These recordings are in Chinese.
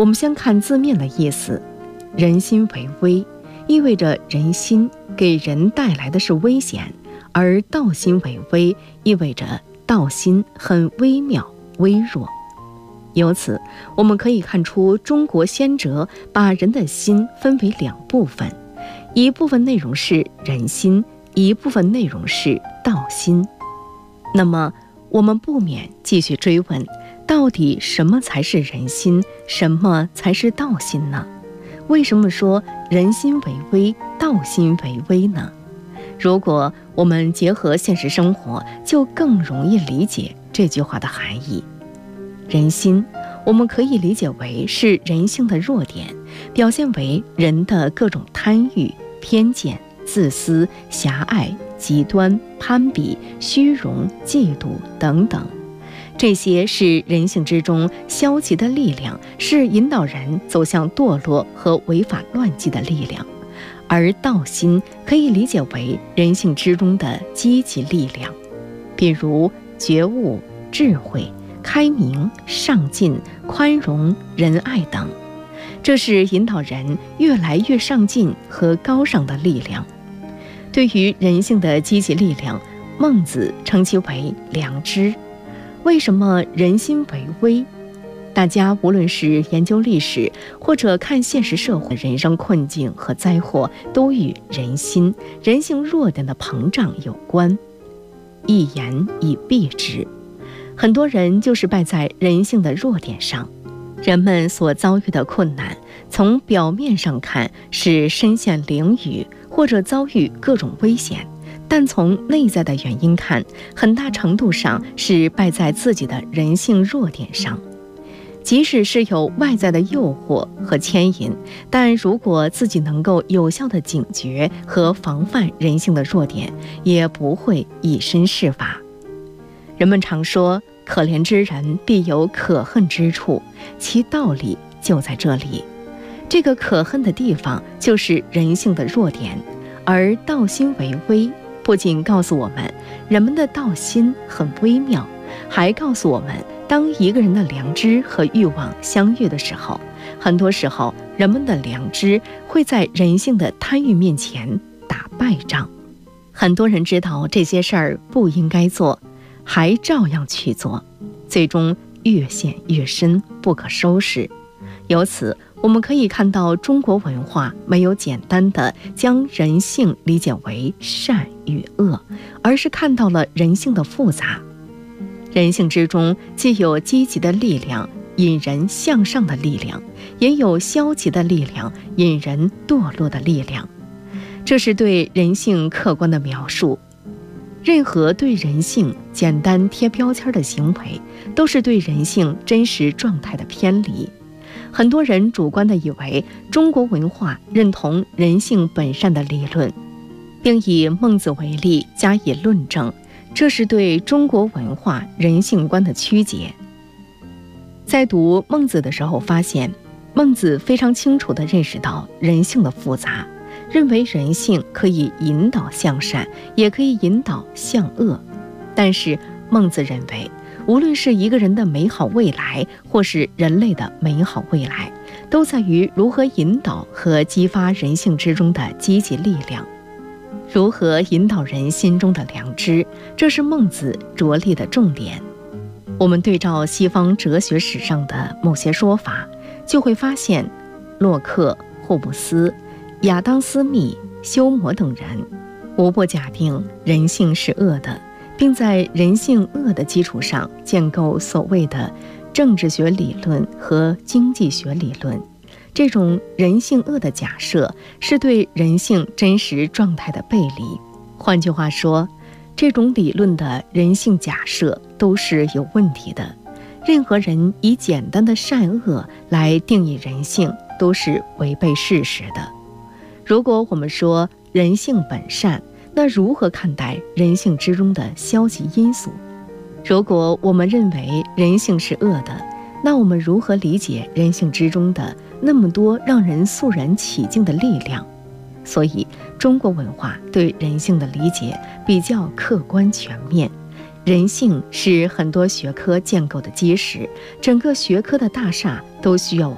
我们先看字面的意思，人心为微，意味着人心给人带来的是危险，而道心为微，意味着道心很微妙、微弱。由此，我们可以看出中国先哲把人的心分为两部分，一部分内容是人心，一部分内容是道心。那么，我们不免继续追问，到底什么才是人心，什么才是道心呢？为什么说人心为微，道心为微呢？如果我们结合现实生活，就更容易理解这句话的含义。人心，我们可以理解为是人性的弱点，表现为人的各种贪欲、偏见、自私、狭隘、极端、攀比、虚荣、嫉妒等等。这些是人性之中消极的力量，是引导人走向堕落和违法乱纪的力量。而道心可以理解为人性之中的积极力量，比如觉悟、智慧、开明、上进、宽容、仁爱等。这是引导人越来越上进和高尚的力量。对于人性的积极力量，孟子称其为良知。为什么人心为微？大家无论是研究历史，或者看现实社会人生困境和灾祸，都与人心、人性弱点的膨胀有关。一言以蔽之，很多人就是败在人性的弱点上。人们所遭遇的困难，从表面上看是身陷囹圄，或者遭遇各种危险，但从内在的原因看，很大程度上是败在自己的人性弱点上。即使是有外在的诱惑和牵引，但如果自己能够有效的警觉和防范人性的弱点，也不会以身试法。人们常说，可怜之人必有可恨之处，其道理就在这里。这个可恨的地方就是人性的弱点，而道心为微，不仅告诉我们人们的道心很微妙，还告诉我们，当一个人的良知和欲望相遇的时候，很多时候人们的良知会在人性的贪欲面前打败仗。很多人知道这些事儿不应该做，还照样去做，最终越陷越深，不可收拾。由此，我们可以看到中国文化没有简单的将人性理解为善与恶，而是看到了人性的复杂。人性之中既有积极的力量，引人向上的力量，也有消极的力量，引人堕落的力量。这是对人性客观的描述。任何对人性简单贴标签的行为，都是对人性真实状态的偏离。很多人主观地以为中国文化认同人性本善的理论，并以孟子为例加以论证，这是对中国文化人性观的曲解。在读孟子的时候发现，孟子非常清楚地认识到人性的复杂，认为人性可以引导向善，也可以引导向恶。但是孟子认为，无论是一个人的美好未来，或是人类的美好未来，都在于如何引导和激发人性之中的积极力量，如何引导人心中的良知，这是孟子着力的重点。我们对照西方哲学史上的某些说法，就会发现洛克、霍布斯、亚当·斯密、休谟等人无不假定人性是恶的，并在人性恶的基础上建构所谓的政治学理论和经济学理论。这种人性恶的假设是对人性真实状态的背离。换句话说，这种理论的人性假设都是有问题的。任何人以简单的善恶来定义人性，都是违背事实的。如果我们说人性本善，那如何看待人性之中的消极因素？如果我们认为人性是恶的，那我们如何理解人性之中的那么多让人肃然起敬的力量？所以，中国文化对人性的理解比较客观全面。人性是很多学科建构的基石，整个学科的大厦都需要我们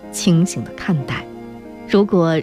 清醒地看待。如果